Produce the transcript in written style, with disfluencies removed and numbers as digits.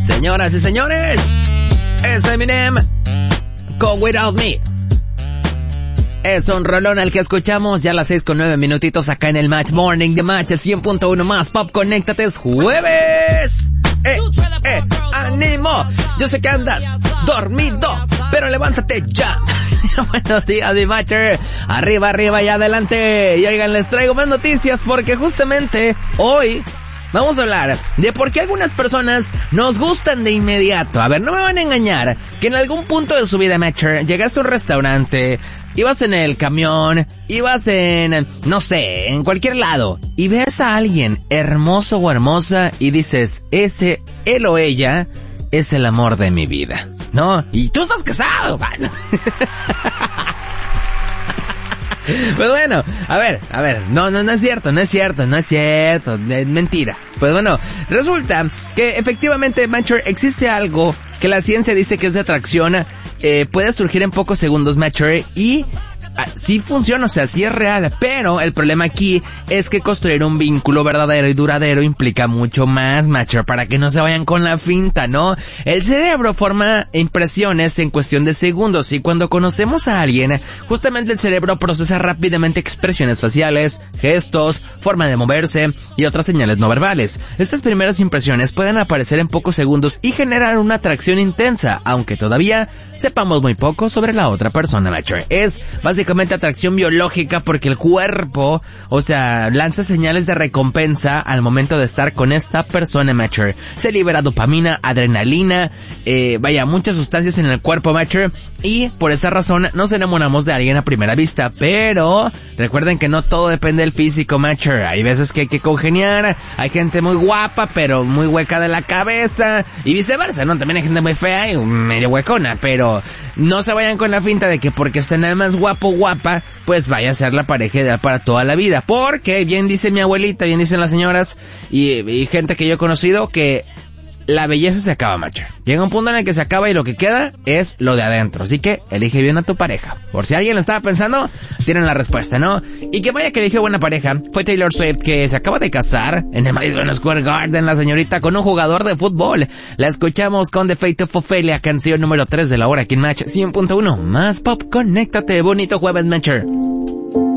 Señoras y señores, es Eminem con Without Me. Es un rolón al que escuchamos ya a las 6:09 minutitos acá en el Match Morning de Match 100.1 más Pop. Conéctate, es jueves. ¡Ánimo! Yo sé que andas dormido, pero levántate ya. Buenos días, mi Matcher. Arriba, arriba y adelante. Y oigan, les traigo más noticias porque justamente hoy vamos a hablar de por qué algunas personas nos gustan de inmediato. A ver, no me van a engañar que en algún punto de su vida, Matcher, llegaste a un restaurante, ibas en el camión, ibas en, no sé, en cualquier lado, y ves a alguien hermoso o hermosa y dices, él o ella es el amor de mi vida, ¿no? Y tú estás casado, man. Pues bueno, a ver, no es cierto, es mentira. Pues bueno, resulta que efectivamente, Matcher, existe algo que la ciencia dice que es de atracción, puede surgir en pocos segundos, Matcher, y sí funciona, o sea, sí es real, pero el problema aquí es que construir un vínculo verdadero y duradero implica mucho más, Matcher, para que no se vayan con la finta, ¿no? El cerebro forma impresiones en cuestión de segundos y cuando conocemos a alguien, justamente el cerebro procesa rápidamente expresiones faciales, gestos, forma de moverse y otras señales no verbales. Estas primeras impresiones pueden aparecer en pocos segundos y generar una atracción intensa, aunque todavía sepamos muy poco sobre la otra persona, Matcher. Es básicamente atracción biológica porque el cuerpo, o sea, lanza señales de recompensa al momento de estar con esta persona, Matcher. Se libera dopamina, adrenalina, muchas sustancias en el cuerpo, Matcher, y por esa razón nos enamoramos de alguien a primera vista, pero recuerden que no todo depende del físico, Matcher. Hay veces que hay que congeniar, hay gente muy guapa pero muy hueca de la cabeza y viceversa, ¿no? También hay gente muy fea y medio huecona, pero no se vayan con la finta de que porque estén nada más guapo, guapa, pues vaya a ser la pareja ideal para toda la vida, porque bien dice mi abuelita, bien dicen las señoras y gente que yo he conocido que la belleza se acaba, Matcher. Llega un punto en el que se acaba y lo que queda es lo de adentro. Así que elige bien a tu pareja. Por si alguien lo estaba pensando, tienen la respuesta, ¿no? Y que vaya que eligió buena pareja fue Taylor Swift, que se acaba de casar en el Madison Square Garden, la señorita, con un jugador de fútbol. La escuchamos con The Fate of Ophelia, canción número 3 de la hora aquí en Match 100.1. Más Pop, conéctate. Bonito jueves, Matcher.